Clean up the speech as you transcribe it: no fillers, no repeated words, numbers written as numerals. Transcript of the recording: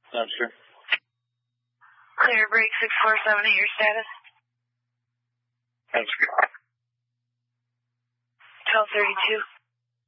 Not sure. Clear break 6478, your status? That's good. 1232.